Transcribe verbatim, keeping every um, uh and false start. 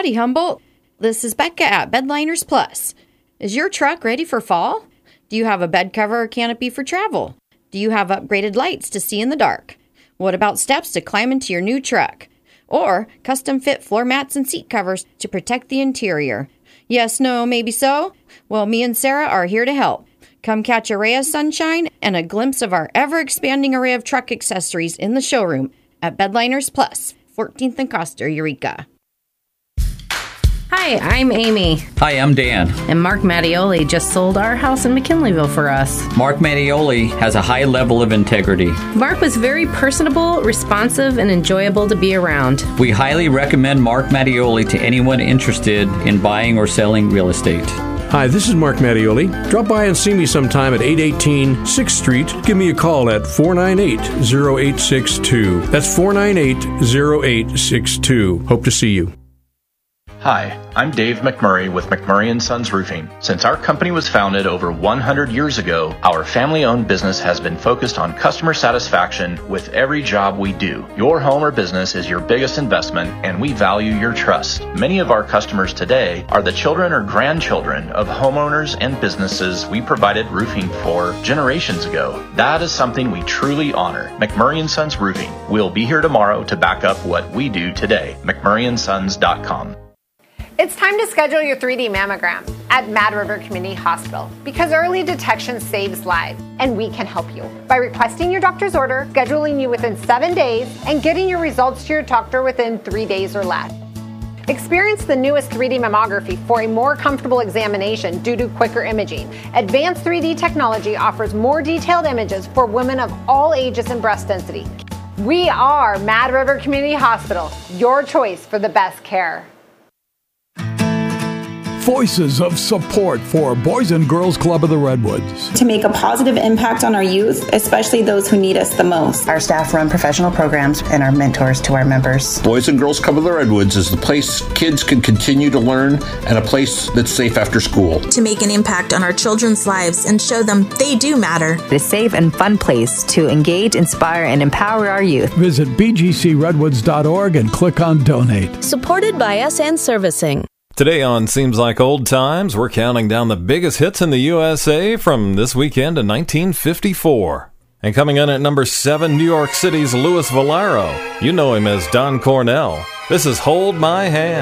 Howdy, Humboldt. This is Becca at Bedliners Plus. Is your truck ready for fall? Do you have a bed cover or canopy for travel? Do you have upgraded lights to see in the dark? What about steps to climb into your new truck? Or custom-fit floor mats and seat covers to protect the interior? Yes, no, maybe so? Well, me and Sarah are here to help. Come catch a ray of sunshine and a glimpse of our ever-expanding array of truck accessories in the showroom at Bedliners Plus, fourteenth and Coster, Eureka. Hi, I'm Amy. Hi, I'm Dan. And Mark Mattioli just sold our house in McKinleyville for us. Mark Mattioli has a high level of integrity. Mark was very personable, responsive, and enjoyable to be around. We highly recommend Mark Mattioli to anyone interested in buying or selling real estate. Hi, this is Mark Mattioli. Drop by and see me sometime at eight eighteen sixth Street. Give me a call at four nine eight, oh eight six two. That's four nine eight, oh eight six two. Hope to see you. Hi, I'm Dave McMurray with McMurray and Sons Roofing. Since our company was founded over one hundred years ago, our family-owned business has been focused on customer satisfaction with every job we do. Your home or business is your biggest investment, and we value your trust. Many of our customers today are the children or grandchildren of homeowners and businesses we provided roofing for generations ago. That is something we truly honor. McMurray and Sons Roofing. We'll be here tomorrow to back up what we do today. McMurray and Sons dot com. It's time to schedule your three D mammogram at Mad River Community Hospital because early detection saves lives, and we can help you by requesting your doctor's order, scheduling you within seven days, and getting your results to your doctor within three days or less. Experience the newest three D mammography for a more comfortable examination due to quicker imaging. Advanced three D technology offers more detailed images for women of all ages and breast density. We are Mad River Community Hospital, your choice for the best care. Voices of support for Boys and Girls Club of the Redwoods. To make a positive impact on our youth, especially those who need us the most. Our staff run professional programs and are mentors to our members. Boys and Girls Club of the Redwoods is the place kids can continue to learn and a place that's safe after school. To make an impact on our children's lives and show them they do matter. A safe and fun place to engage, inspire, and empower our youth. Visit b g c redwoods dot org and click on Donate. Supported by S N Servicing. Today on Seems Like Old Times, we're counting down the biggest hits in the U S A from this weekend to nineteen fifty-four. And coming in at number seven, New York City's Louis Valero. You know him as Don Cornell. This is Hold My Hand.